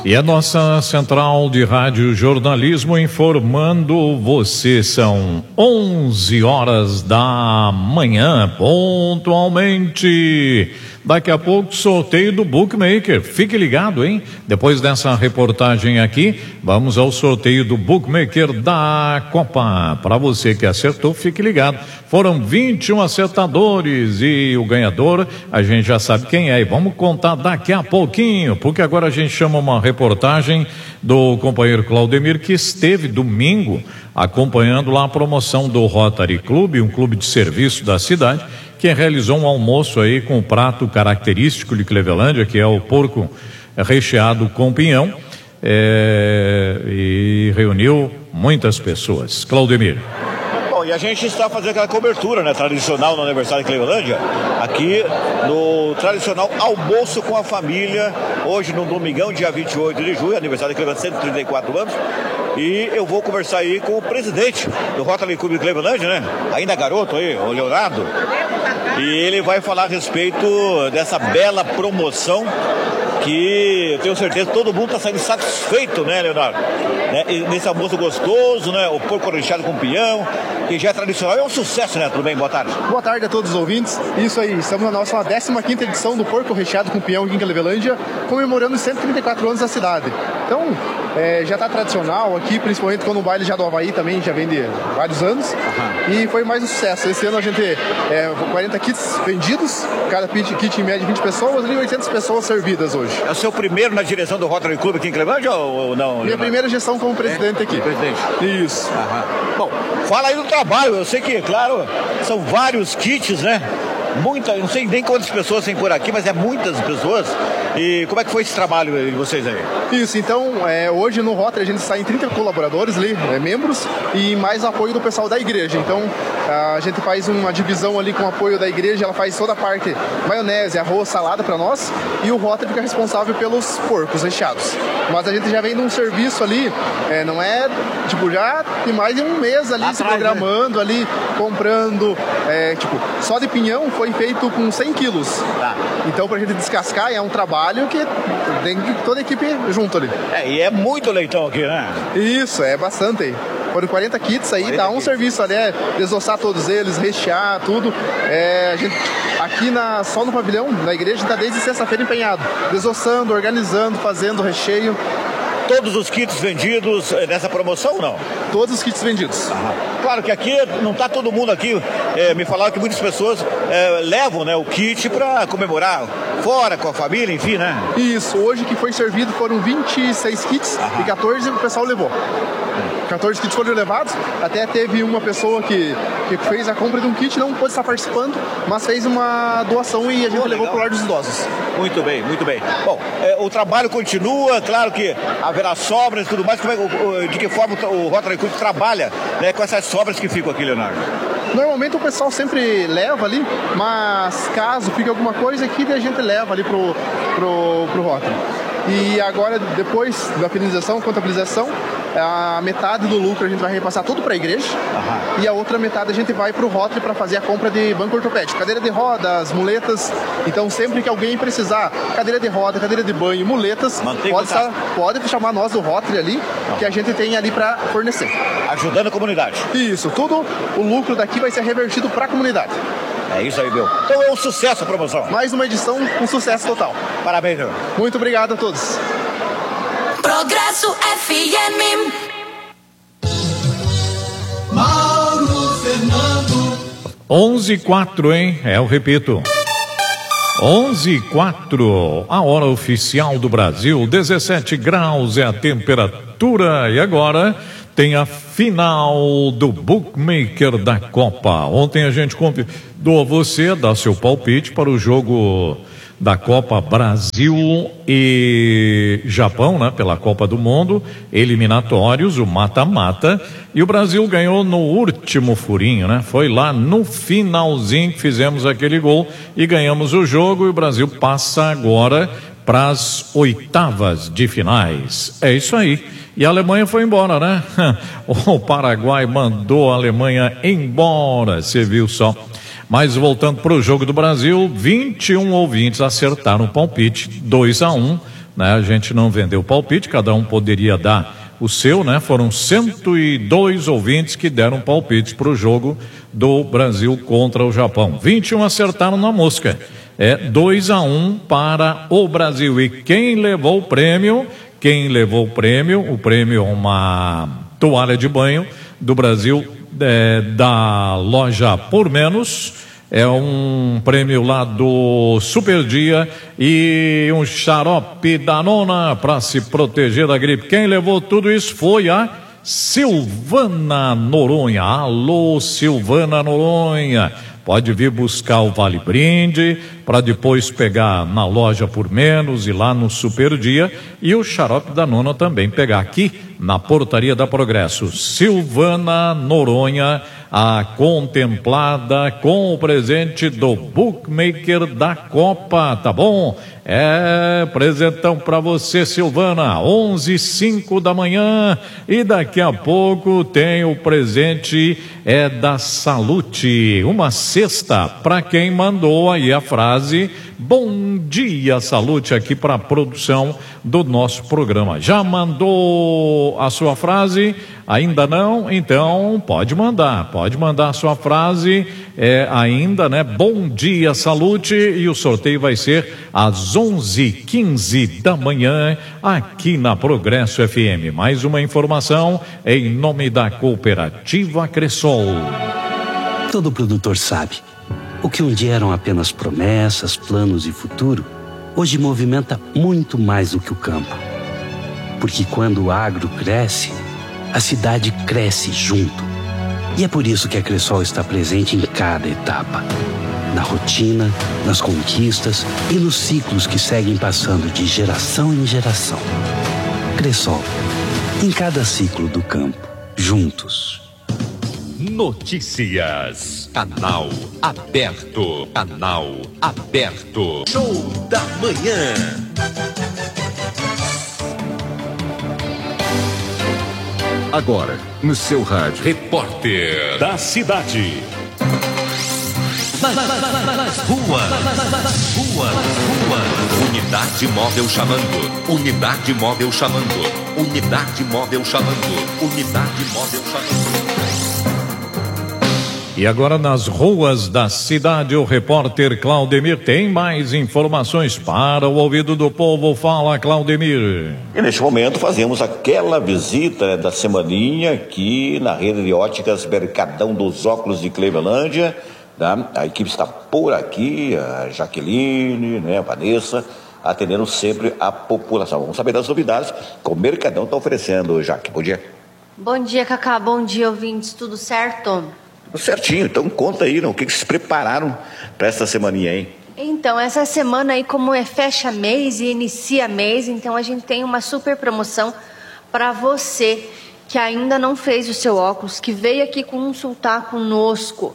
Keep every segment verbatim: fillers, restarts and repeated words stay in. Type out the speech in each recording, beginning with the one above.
E a nossa central de rádio jornalismo informando você, são onze horas da manhã, pontualmente. Daqui a pouco, sorteio do Bookmaker. Fique ligado, hein? Depois dessa reportagem aqui, vamos ao sorteio do Bookmaker da Copa. Para você que acertou, fique ligado. Foram vinte e um acertadores e o ganhador, a gente já sabe quem é. E vamos contar daqui a pouquinho, porque agora a gente chama uma reportagem do companheiro Claudemir, que esteve domingo acompanhando lá a promoção do Rotary Club, um clube de serviço da cidade, que realizou um almoço aí com o prato característico de Clevelândia, que é o porco recheado com pinhão, é, e reuniu muitas pessoas. Claudemir. Bom, e a gente está fazendo aquela cobertura, né, tradicional no aniversário de Clevelândia, aqui no tradicional almoço com a família, hoje no domingão, dia vinte e oito de julho, aniversário de Clevelândia, cento e trinta e quatro anos. E eu vou conversar aí com o presidente do Rotary Clube de Clevelândia, né? Ainda garoto aí, o Leonardo. E ele vai falar a respeito dessa bela promoção que eu tenho certeza que todo mundo está saindo satisfeito, né, Leonardo? Né? E nesse almoço gostoso, né? O porco recheado com pinhão, que já é tradicional, é um sucesso, né? Tudo bem? Boa tarde. Boa tarde a todos os ouvintes. Isso aí, estamos na nossa décima quinta edição do porco recheado com pinhão aqui em Clevelândia, comemorando os cento e trinta e quatro anos da cidade. Então, é, já está tradicional aqui, principalmente quando o baile já do Havaí também já vem de vários anos. Uhum. E foi mais um sucesso. Esse ano a gente, é, quarenta kits vendidos, cada kit em média vinte pessoas, e oitocentas pessoas servidas hoje. É o seu primeiro na direção do Rotary Club aqui em Clevelândia ou não? Minha Leonardo? Primeira gestão como presidente é? aqui. Presidente. Isso. Uhum. Bom, fala aí do trabalho. Eu sei que, claro, são vários kits, né? Muita, não sei nem quantas pessoas tem por aqui, mas é muitas pessoas. E como é que foi esse trabalho de vocês aí? Isso, então, é, hoje no Rotary a gente está em trinta colaboradores ali, é, membros, e mais apoio do pessoal da igreja. Então, a gente faz uma divisão ali com o apoio da igreja, ela faz toda a parte maionese, arroz, salada para nós, e o Rotary fica responsável pelos porcos recheados. Mas a gente já vem num serviço ali, é, não é, tipo, já tem mais de um mês ali Atrás, se programando, né? ali, comprando, é, tipo, só de pinhão foi feito com cem quilos. Tá. Então, pra gente descascar, é um trabalho que tem toda a equipe junto ali. É, e é muito leitão aqui, né? Isso, é bastante aí. Foram quarenta kits aí, quarenta dá um kits. Serviço ali, é desossar todos eles, rechear tudo. É, a gente, aqui na, só no pavilhão da igreja, está desde sexta-feira empenhado, desossando, organizando, fazendo recheio. Todos os kits vendidos nessa promoção ou não? Todos os kits vendidos. Aham. Claro que aqui não está todo mundo aqui. É, me falaram que muitas pessoas é, levam, né, o kit para comemorar fora, com a família, enfim, né? Isso, hoje que foi servido foram vinte e seis kits. Aham. E quatorze o pessoal levou. quatorze kits foram levados, até teve uma pessoa que, que fez a compra de um kit, não pôde estar participando, mas fez uma doação e a gente oh, levou para o lar dos idosos. Muito bem, muito bem. Bom, é, o trabalho continua, claro que haverá sobras e tudo mais. Como é, de que forma o Rotary Club trabalha, né, com essas sobras que ficam aqui, Leonardo? Normalmente o pessoal sempre leva ali, mas caso fique alguma coisa aqui, a gente leva ali pro, pro, pro Rotary. E agora, depois da finalização, contabilização, a metade do lucro a gente vai repassar tudo para a igreja. Aham. E a outra metade a gente vai para o Rotary para fazer a compra de banco ortopédico, cadeira de rodas, muletas. Então sempre que alguém precisar, cadeira de roda, cadeira de banho, muletas, pode, estar, pode chamar nós do Rotary ali, ah. que a gente tem ali para fornecer. Ajudando a comunidade. Isso, tudo o lucro daqui vai ser revertido para a comunidade. É isso aí, meu. Então é um sucesso a promoção. Mais uma edição, um sucesso total. Parabéns, meu. Muito obrigado a todos. Progresso F M. Mauro Fernando. onze e quatro, hein? É, eu repito. onze e quatro, a hora oficial do Brasil, dezessete graus é a temperatura. E agora tem a final do Bookmaker da Copa. Ontem a gente convidou você a dar seu palpite para o jogo da Copa Brasil e Japão, né? Pela Copa do Mundo, eliminatórios, o mata-mata, e o Brasil ganhou no último furinho, né? Foi lá no finalzinho que fizemos aquele gol e ganhamos o jogo, e o Brasil passa agora para as oitavas de finais. É isso aí. E a Alemanha foi embora, né? O Paraguai mandou a Alemanha embora, você viu só. Mas voltando para o jogo do Brasil, vinte e um ouvintes acertaram o palpite, dois a um né? A gente não vendeu palpite, cada um poderia dar o seu, né? Foram cento e dois ouvintes que deram palpites para o jogo do Brasil contra o Japão. vinte e um acertaram na mosca. É dois a um para o Brasil. E quem levou o prêmio? Quem levou o prêmio? O prêmio é uma toalha de banho do Brasil, é, da loja Por Menos. É um prêmio lá do Super Dia e um xarope da Nona para se proteger da gripe. Quem levou tudo isso foi a Silvana Noronha. Alô, Silvana Noronha. Pode vir buscar o Vale Brinde para depois pegar na loja Por Menos e lá no Super Dia, e o xarope da Nona também pegar aqui na Portaria da Progresso. Silvana Noronha, a contemplada com o presente do Bookmaker da Copa, tá bom? É, presentão para você, Silvana, onze e cinco da manhã, e daqui a pouco tem o presente é da Salute, uma cesta para quem mandou aí a frase "Bom dia, Salute", aqui para a produção do nosso programa. Já mandou a sua frase? Ainda não? Então pode mandar, pode mandar a sua frase, é, ainda, né? Bom dia, Salute, e o sorteio vai ser às onze e quinze da manhã aqui na Progresso F M. Mais uma informação em nome da Cooperativa Cressol. Todo produtor sabe, o que um dia eram apenas promessas, planos e futuro, hoje movimenta muito mais do que o campo. Porque quando o agro cresce, a cidade cresce junto. E é por isso que a Cressol está presente em cada etapa. Na rotina, nas conquistas e nos ciclos que seguem passando de geração em geração. Cressol, em cada ciclo do campo, juntos. Notícias. Canal aberto. Canal aberto. Show da manhã. Agora, no seu rádio. Repórter da cidade. Nas ruas, ruas, ruas. Unidade móvel chamando. Unidade móvel chamando. Unidade móvel chamando. Unidade móvel chamando. E agora nas ruas da cidade, o repórter Claudemir tem mais informações para o ouvido do povo. Fala, Claudemir. E neste momento fazemos aquela visita, né, da semaninha aqui na rede de óticas Mercadão dos Óculos de Clevelândia. Tá? A equipe está por aqui, a Jaqueline, né, a Vanessa, atendendo sempre a população. Vamos saber das novidades que o Mercadão está oferecendo, Jaque. Bom dia. Bom dia, Cacá. Bom dia, ouvintes. Tudo certo? Certinho, então conta aí, não, o que, que vocês prepararam para essa semaninha aí? Então, essa semana aí, como é fecha mês e inicia mês, então a gente tem uma super promoção para você que ainda não fez o seu óculos, que veio aqui consultar conosco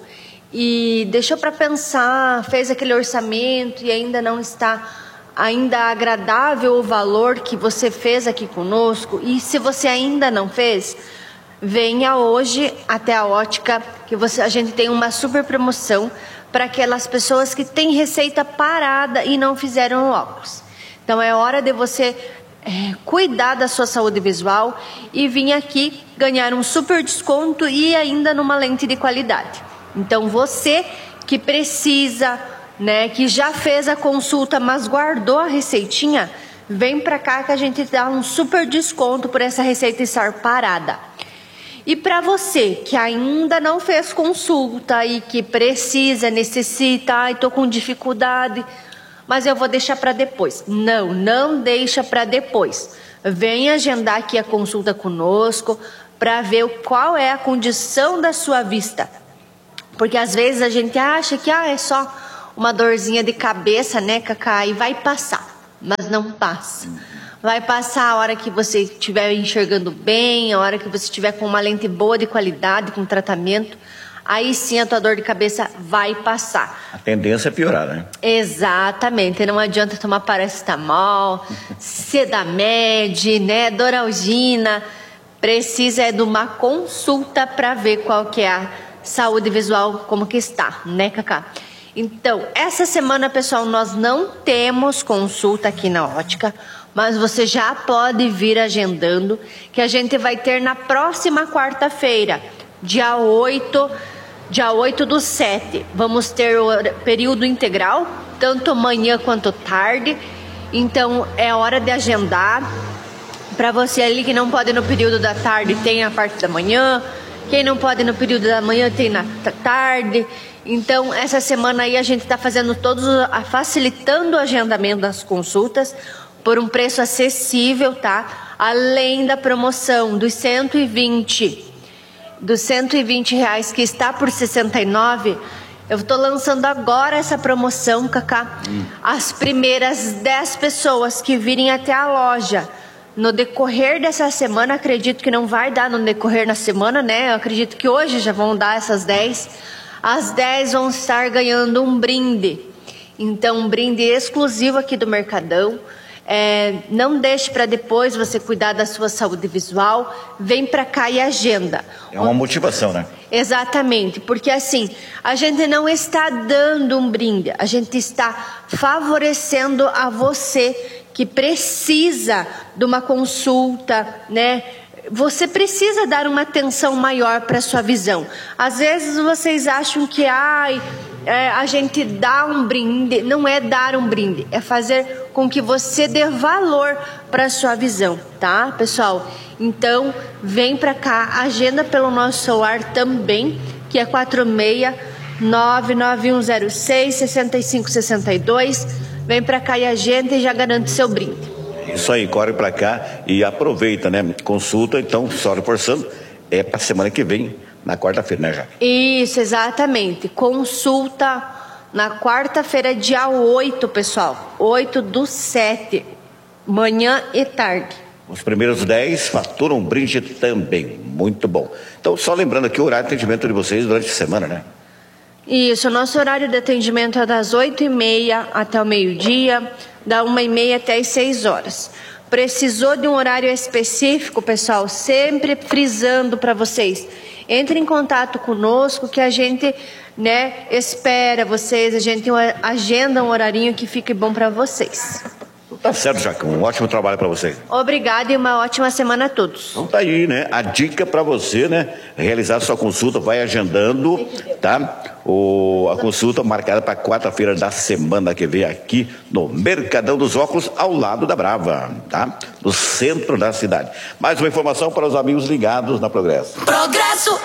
e deixou para pensar, fez aquele orçamento e ainda não está ainda agradável o valor que você fez aqui conosco. E se você ainda não fez, venha hoje até a ótica, que você, a gente tem uma super promoção para aquelas pessoas que têm receita parada e não fizeram óculos. Então é hora de você é, cuidar da sua saúde visual e vir aqui ganhar um super desconto e ainda numa lente de qualidade. Então você que precisa, né, que já fez a consulta, mas guardou a receitinha, vem para cá que a gente dá um super desconto por essa receita estar parada. E para você que ainda não fez consulta e que precisa, necessita, ai, estou com dificuldade, mas eu vou deixar para depois. Não, não deixa para depois. Vem agendar aqui a consulta conosco para ver qual é a condição da sua vista. Porque às vezes a gente acha que ah, é só uma dorzinha de cabeça, né, Cacá? E vai passar, mas não passa. Vai passar a hora que você estiver enxergando bem, a hora que você estiver com uma lente boa de qualidade, com tratamento. Aí sim a tua dor de cabeça vai passar. A tendência é piorar, né? Exatamente. Não adianta tomar paracetamol, Sedamed, né, Doralgina. Precisa é de uma consulta para ver qual que é a saúde visual, como que está, né, Cacá? Então, essa semana, pessoal, nós não temos consulta aqui na ótica, mas você já pode vir agendando, que a gente vai ter na próxima quarta-feira, dia oito, dia oito do sete. Vamos ter o período integral, tanto manhã quanto tarde. Então é hora de agendar. Para você ali que não pode no período da tarde, tem a parte da manhã. Quem não pode no período da manhã, tem na tarde. Então, essa semana aí a gente está fazendo todos, facilitando o agendamento das consultas por um preço acessível, tá? Além da promoção dos cento e vinte, dos cento e vinte reais que está por sessenta e nove. Eu estou lançando agora essa promoção, Cacá. Hum. As primeiras dez pessoas que virem até a loja no decorrer dessa semana, acredito que não vai dar no decorrer na semana, né? Eu acredito que hoje já vão dar essas dez. As dez vão estar ganhando um brinde. Então, um brinde exclusivo aqui do Mercadão. É, não deixe para depois você cuidar da sua saúde visual. Vem para cá e agenda. É uma motivação, né? Exatamente, porque assim, a gente não está dando um brinde, a gente está favorecendo a você que precisa de uma consulta, né? Você precisa dar uma atenção maior para a sua visão. Às vezes vocês acham que ai, é, a gente dá um brinde. Não é dar um brinde, é fazer com que você dê valor para a sua visão, tá, pessoal? Então, vem para cá, agenda pelo nosso celular também, que é quatro seis nove nove um zero seis seis cinco seis dois. Vem para cá e agenda e já garante seu brinde. Isso aí, corre para cá e aproveita, né? Consulta, então, só reforçando, é para semana que vem, na quarta-feira, né, Jaque? Isso, exatamente. Consulta na quarta-feira, dia oito, pessoal. oito do sete, manhã e tarde. Os primeiros dez faturam um brinde também. Muito bom. Então, só lembrando aqui o horário de atendimento de vocês durante a semana, né? Isso, o nosso horário de atendimento é das oito e meia até o meio-dia, da uma e meia até as seis horas. Precisou de um horário específico, pessoal? Sempre frisando para vocês. Entre em contato conosco que a gente, né, espera vocês, a gente agenda um horarinho que fique bom para vocês. Tá certo, Jaque. Um ótimo trabalho para você. Obrigada e uma ótima semana a todos. Então tá aí, né? A dica para você, né? Realizar sua consulta, vai agendando, tá? O, a consulta marcada para quarta-feira da semana que vem aqui no Mercadão dos Óculos, ao lado da Brava, tá? No centro da cidade. Mais uma informação para os amigos ligados na Progresso. Progresso